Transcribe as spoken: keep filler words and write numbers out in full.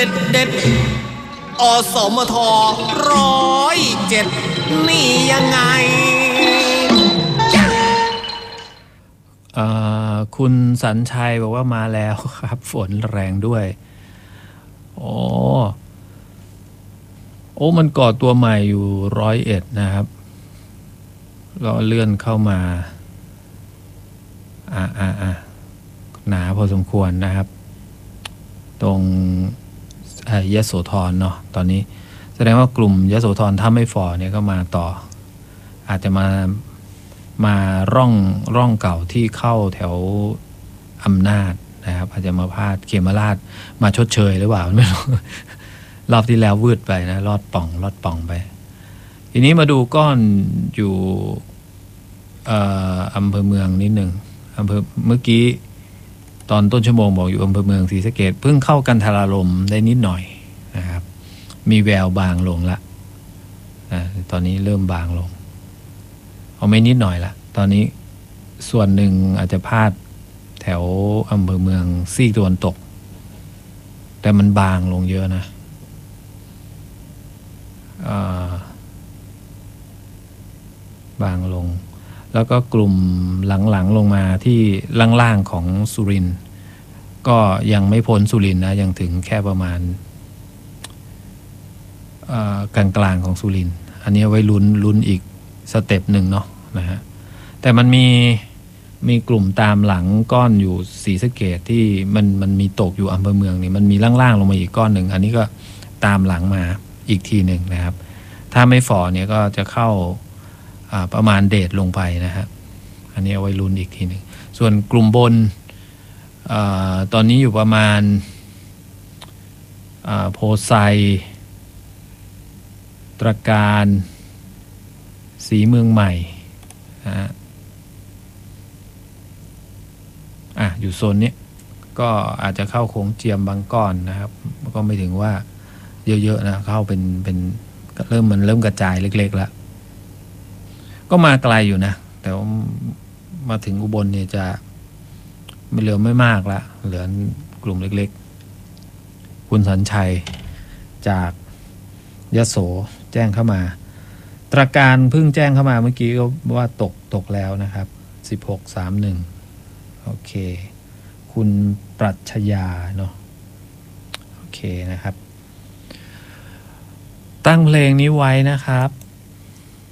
ด็ดเด็ดอสมทร้อยเจ็ดนี่ยังไงคุณสัญชัยบอกว่ามาแล้วครับฝนแรงด้วยโอ้โอ้มันก่อตัวใหม่อยู่ร้อยเอ็ดนะครับก็เลื่อนเข้ามาอ่าอ่าอ่าหนาพอสมควรนะครับตรงยโสธรเนาะตอนนี้แสดงว่ากลุ่มยโสธรถ้าไม่ฝ่อเนี่ยก็มาต่ออาจจะมามาร่องร่องเก่าที่เข้าแถวอำนาจนะครับอาจจะมาพาดเขมราชมาชดเชยหรือเปล่าไม่รู้ รอบที่แล้ววืดไปนะลอดป่องลอดป่องไปทีนี้มาดูก้อนอยู่อำเภอเมืองนิดหนึ่งอำเภอเมื่อกี้ตอนต้นชั่วโมงบอกอยู่อำเภอเมืองศรีสะเกษเพิ่งเข้ากันทารารมได้นิดหน่อยนะครับมีแววบางลงละอ่าตอนนี้เริ่มบางลงเอาไม่นิดหน่อยละตอนนี้ส่วนหนึ่งอาจจะพาดแถวอำเภอเมืองซีกตะวันตกแต่มันบางลงเยอะนะบางลงแล้วก็กลุ่มหลังๆลงมาที่ล่างๆของสุรินทร์ก็ยังไม่พ้นสุรินทร์นะยังถึงแค่ประมาณกลางๆของสุรินทร์อันนี้ไว้ลุ้นลุ้นอีกสเต็ปหนึ่งเนาะนะฮะแต่มันมีมีกลุ่มตามหลังก้อนอยู่ศรีสะเกษที่มันมันมีตกอยู่อำเภอเมืองนี่มันมีล่างๆลงมาอีกก้อนหนึ่งอันนี้ก็ตามหลังมาอีกทีหนึ่งนะครับถ้าไม่ฝ่อเนี่ยก็จะเข้าประมาณเดชลงไปนะฮะอันนี้เอาไว้ลุ้นอีกทีหนึ่งส่วนกลุ่มบนอตอนนี้อยู่ประมาณโพไซตรการสีเมืองใหม่นะฮะอ่ะอยู่โซนนี้ก็อาจจะเข้าโค้งเจียมบางก้อนนะครับก็ไม่ถึงว่าเยอะๆนะเข้าเป็นเป็นเริ่มมันเริ่มกระจายเล็กๆแล้วก็มาไกลอยู่นะแต่ว่ามาถึงอุบลเนี่ยจะไม่เหลือไม่มากละเหลือกลุ่มเล็กๆคุณสัญชัยจากยโสแจ้งเข้ามาตราการเพิ่งแจ้งเข้ามาเมื่อกี้ก็ว่าตกตกแล้วนะครับสิบหก สามสิบเอ็ดโอเคคุณปรัชญาเนาะโอเคนะครับตั้งเพลงนี้ไว้นะครับ